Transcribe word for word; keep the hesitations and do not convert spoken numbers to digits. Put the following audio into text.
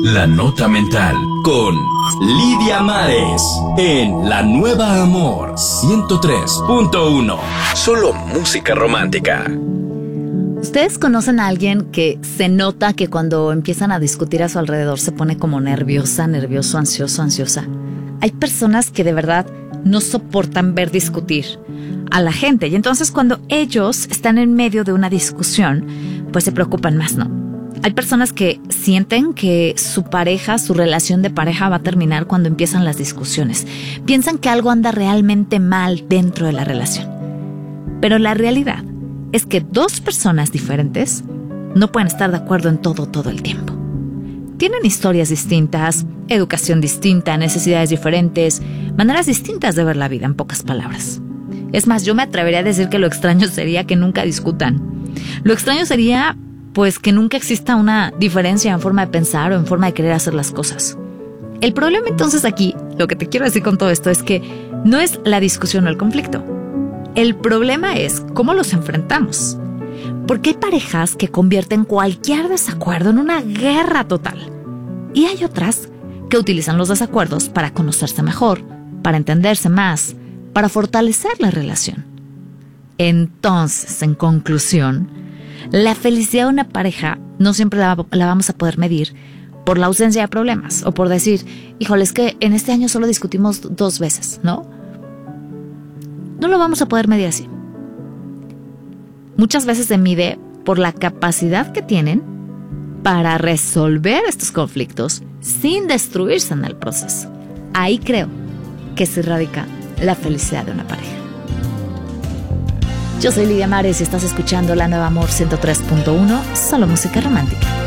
La Nota Mental con Lidia Mares en La Nueva Amor ciento tres punto uno. Solo música romántica. ¿Ustedes conocen a alguien que se nota que cuando empiezan a discutir a su alrededor se pone como nerviosa, nervioso, ansioso, ansiosa? Hay personas que de verdad no soportan ver discutir a la gente y entonces cuando ellos están en medio de una discusión, pues se preocupan más, ¿no? Hay personas que sienten que su pareja, su relación de pareja va a terminar cuando empiezan las discusiones. Piensan que algo anda realmente mal dentro de la relación. Pero la realidad es que dos personas diferentes no pueden estar de acuerdo en todo, todo el tiempo. Tienen historias distintas, educación distinta, necesidades diferentes, maneras distintas de ver la vida, en pocas palabras. Es más, yo me atrevería a decir que lo extraño sería que nunca discutan. Lo extraño sería, pues, que nunca exista una diferencia en forma de pensar o en forma de querer hacer las cosas. El problema entonces aquí, lo que te quiero decir con todo esto, es que no es la discusión o el conflicto. El problema es cómo los enfrentamos. Porque hay parejas que convierten cualquier desacuerdo en una guerra total. Y hay otras que utilizan los desacuerdos para conocerse mejor, para entenderse más, para fortalecer la relación. Entonces, en conclusión, la felicidad de una pareja no siempre la, la vamos a poder medir por la ausencia de problemas o por decir, híjole, es que en este año solo discutimos dos veces, ¿no? No lo vamos a poder medir así. Muchas veces se mide por la capacidad que tienen para resolver estos conflictos sin destruirse en el proceso. Ahí creo que se radica la felicidad de una pareja. Yo soy Lidia Mares y estás escuchando La Nueva Amor ciento tres punto uno, solo música romántica.